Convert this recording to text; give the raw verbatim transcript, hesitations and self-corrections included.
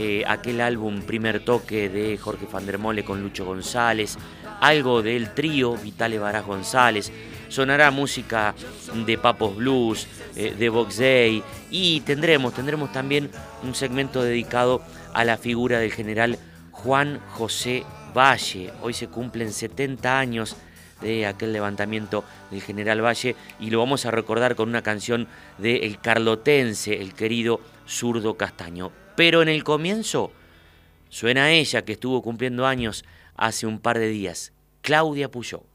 Eh, aquel álbum Primer Toque de Jorge van der Mole con Lucho González, algo del trío Vitale Barás González, sonará música de Papos Blues, eh, de Box Day, y tendremos, tendremos también un segmento dedicado a la figura del general Juan José Valle. Hoy se cumplen setenta años de aquel levantamiento del general Valle y lo vamos a recordar con una canción de El Carlotense, el querido Zurdo Castaño. Pero en el comienzo suena ella, que estuvo cumpliendo años hace un par de días, Claudia Puyó.